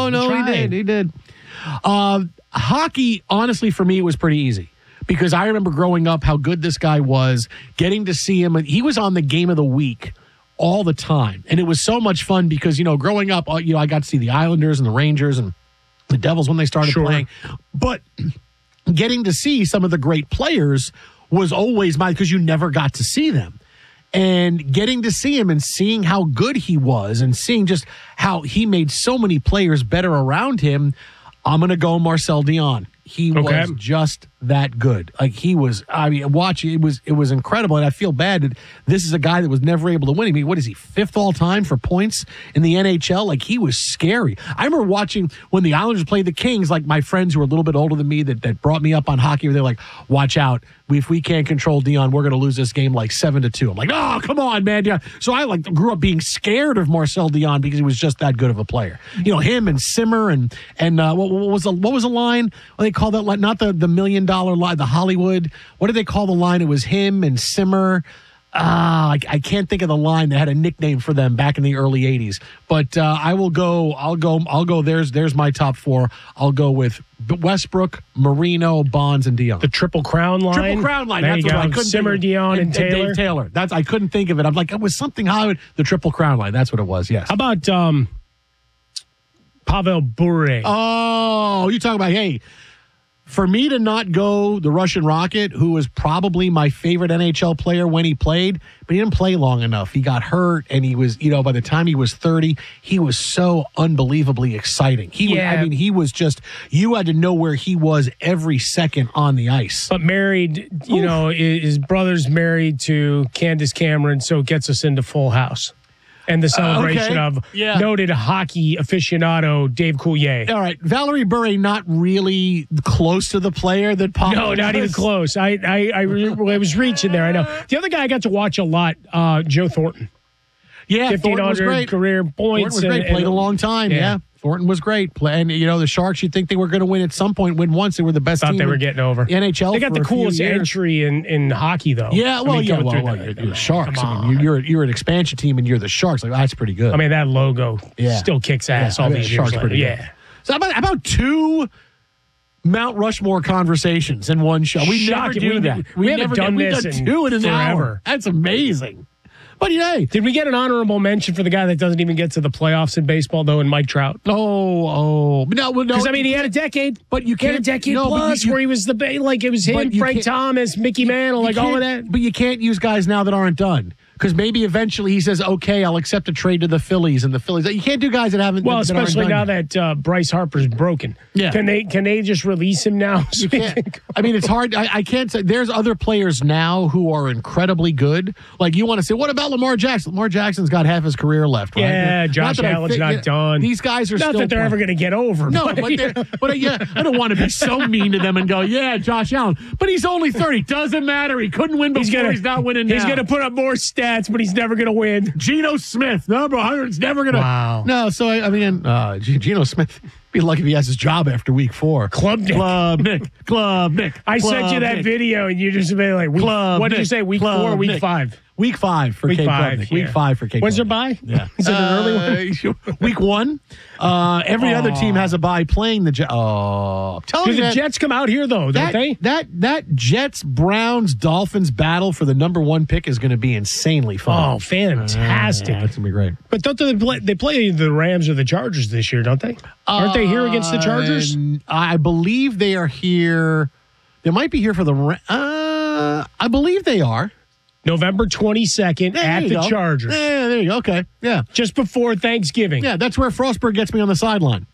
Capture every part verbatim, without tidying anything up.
No, no, he, he did. He did. Uh, hockey, honestly, for me, it was pretty easy. Because I remember growing up how good this guy was, getting to see him. He was on the game of the week all the time. And it was so much fun because, you know, growing up, you know, I got to see the Islanders and the Rangers and the Devils when they started sure. playing. But getting to see some of the great players was always my, because you never got to see them. And getting to see him and seeing how good he was and seeing just how he made so many players better around him, I'm going to go Marcel Dion. He okay. was just that good. Like he was, I mean, watch it was it was incredible, and I feel bad that this is a guy that was never able to win. I mean, what is he, fifth all time for points in the N H L? Like he was scary. I remember watching when the Islanders played the Kings. Like my friends who were a little bit older than me that that brought me up on hockey, they're like, "Watch out! If we can't control Dion, we're going to lose this game like seven to two." I'm like, "Oh, come on, man!" Yeah. So I like grew up being scared of Marcel Dion because he was just that good of a player. You know, him and Simmer and and uh, what, what was the what was the line? What they call that line? Not the the million dollar line, the Hollywood. What did they call the line? It was him and Simmer. Ah, I, I can't think of the line. They had a nickname for them back in the early eighties. But uh, I will go. I'll go. I'll go. There's there's my top four. I'll go with Westbrook, Marino, Bonds, and Dion. The Triple Crown line. Triple Crown line. There That's you what go. I couldn't Simmer, think of. Dion, and, and Taylor. Dave Taylor. That's I couldn't think of it. I'm like it was something Hollywood. The Triple Crown line. That's what it was. Yes. How about um, Pavel Bure? Oh, you talking about hey. For me to not go the Russian Rocket, who was probably my favorite N H L player when he played, but he didn't play long enough. He got hurt, and he was, you know, by the time he was thirty, he was so unbelievably exciting. He, yeah. was, I mean, he was just, you had to know where he was every second on the ice. But married, you Oof. know, his brother's married to Candace Cameron, so it gets us into Full House. And the celebration uh, okay. of yeah. noted hockey aficionado Dave Coulier. All right, Valerie Bure not really close to the player that Pavel No, not was. even close. I I, I, I was reaching there. I know. The other guy I got to watch a lot, uh, Joe Thornton. Yeah, fifteen hundred career points. Thornton was great. And, Played and, a long time. Yeah. yeah. Thornton was great. And, you know, the Sharks, you'd think they were going to win at some point, win once. They were the best Thought team they were getting over. N H L. They got the coolest entry in, in hockey, though. Yeah, well, I mean, yeah, well, well the, you're, you're the Sharks. I mean, you're, you're an expansion team, and you're the Sharks. Like, that's pretty good. I mean, that logo yeah. still kicks ass yeah, all I mean, these Sharks years pretty later. good. Yeah. So about, about two Mount Rushmore conversations in one show. We Shocking. never do we, that. We, we haven't never, done we've this done in two in an forever. hour. That's amazing. But yay. Did we get an honorable mention for the guy that doesn't even get to the playoffs in baseball, though, and Mike Trout? Oh, oh. No, no. Because, I mean, he had a decade. But you can't. He had a decade no, plus you, you, where he was the, like, it was him, Frank Thomas, Mickey Mantle, like all of that. But you can't use guys now that aren't done. Because maybe eventually he says, okay, I'll accept a trade to the Phillies, and the Phillies. You can't do guys that haven't. Well, that, that especially now yet. that uh, Bryce Harper's broken. Yeah. Can they can they just release him now? You can't. I mean, it's hard. I, I can't say. There's other players now who are incredibly good. Like you want to say, what about Lamar Jackson? Lamar Jackson's got half his career left, right? Yeah, Josh not Allen's think, not you know, done. These guys are not still that they're playing. ever going to get over. No, but, but, they're, but uh, yeah, I don't want to be so mean to them and go, yeah, Josh Allen. But he's only thirty. Doesn't matter. He couldn't win before. He's, gonna, he's not winning now. He's going to put up more stats, but he's never going to win. Geno Smith, number one hundred, is never going to. Wow. No, so I, I mean, uh, Geno Smith, be lucky if he has his job after week four. Club Nick. Club Nick. Club Nick. I Club sent you that Nick. video, and you just made like, week, Club what did Nick. you say, week Club four or week Nick. five? Week five for Week Cape five, Club. yeah. Week five for Cape When's their Club. bye? Yeah. Is it an early one? Week one. Uh, every Aww. other team has a bye playing the Jets. Oh, tell Do me the that, Jets come out here, though, that, don't they? That, that Jets, Browns, Dolphins battle for the number one pick is going to be insanely fun. Oh, fantastic. Uh, that's going to be great. But don't they play, they play the Rams or the Chargers this year, don't they? Aren't they here against the Chargers? Uh, I believe they are here. They might be here for the. Uh, I believe they are. November twenty-second There at you the go. Chargers. Yeah, there you go. Okay. Yeah. Just before Thanksgiving. Yeah, that's where Frostberg gets me on the sideline.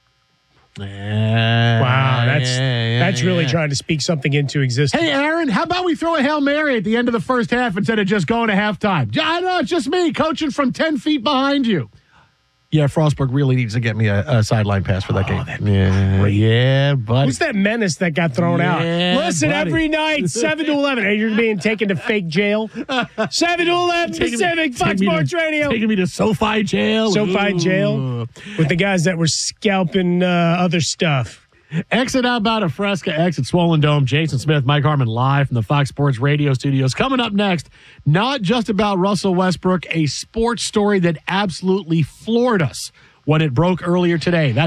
Yeah, Wow, that's yeah, yeah, that's really yeah. trying to speak something into existence. Hey, Aaron, how about we throw a Hail Mary at the end of the first half instead of just going to halftime? I know, it's just me coaching from ten feet behind you. Yeah, Frostberg really needs to get me a, a sideline pass for that Oh, game. that'd be Yeah, great. yeah, buddy. Who's that menace that got thrown Yeah, out? Listen, buddy. every night, seven to eleven. Hey, you're being taken to fake jail. seven to eleven Taking me- Pacific, Fox taking me Sports to- Radio. Taking me to SoFi jail. SoFi Ooh. jail with the guys that were scalping uh, other stuff. Exit out about a Fresca, exit Swollen Dome. Jason Smith, Mike Harmon live from the Fox Sports Radio studios. Coming up next, not just about Russell Westbrook, a sports story that absolutely floored us when it broke earlier today. That's